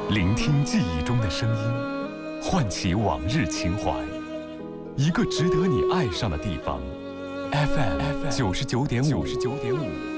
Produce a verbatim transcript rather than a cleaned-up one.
聆听记忆中的声音，唤起往日情怀。一个值得你爱上的地方 ，F M 九十九点五。